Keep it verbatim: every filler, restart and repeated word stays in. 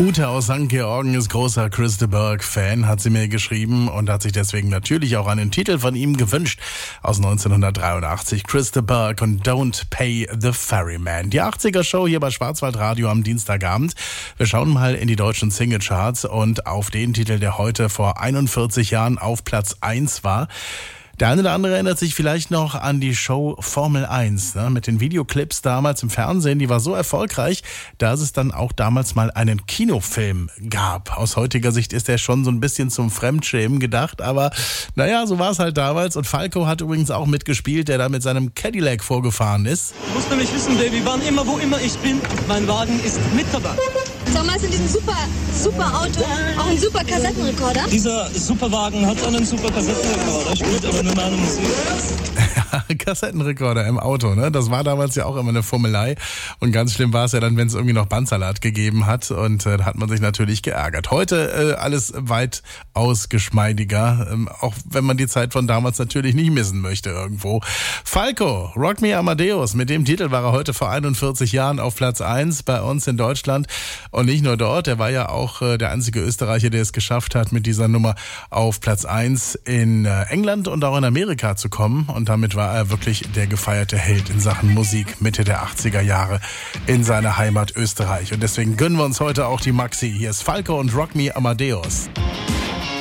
Ute aus Sankt Georgen ist großer Chris de Burgh-Fan, hat sie mir geschrieben und hat sich deswegen natürlich auch einen Titel von ihm gewünscht aus neunzehnhundertdreiundachtzig. Chris de Burgh und Don't Pay the Ferryman. Die achtziger-Show hier bei Schwarzwaldradio am Dienstagabend. Wir schauen mal in die deutschen Singlecharts und auf den Titel, der heute vor einundvierzig Jahren auf Platz eins war. Der eine oder andere erinnert sich vielleicht noch an die Show Formel eins, ne, mit den Videoclips damals im Fernsehen. Die war so erfolgreich, dass es dann auch damals mal einen Kinofilm gab. Aus heutiger Sicht ist der schon so ein bisschen zum Fremdschämen gedacht, aber naja, so war es halt damals. Und Falco hat übrigens auch mitgespielt, der da mit seinem Cadillac vorgefahren ist. Du musst nämlich wissen, Baby, wann immer, wo immer ich bin, mein Wagen ist mit dabei. Sag mal, ist in diesem super, super Auto auch ein super Kassettenrekorder? Dieser Superwagen hat einen super Kassettenrekorder, spielt aber nur meine Musik. Kassettenrekorder im Auto, ne? Das war damals ja auch immer eine Fummelei. Und ganz schlimm war es ja dann, wenn es irgendwie noch Bandsalat gegeben hat. Und äh, da hat man sich natürlich geärgert. Heute äh, alles weitaus geschmeidiger, ähm, auch wenn man die Zeit von damals natürlich nicht missen möchte irgendwo. Falco, Rock Me Amadeus, mit dem Titel war er heute vor einundvierzig Jahren auf Platz eins bei uns in Deutschland. Und nicht nur dort, er war ja auch äh, der einzige Österreicher, der es geschafft hat, mit dieser Nummer auf Platz eins in äh, England und auch in Amerika zu kommen. Und damit war er wirklich der gefeierte Held in Sachen Musik Mitte der achtziger Jahre in seiner Heimat Österreich. Und deswegen gönnen wir uns heute auch die Maxi. Hier ist Falco und Rock Me Amadeus.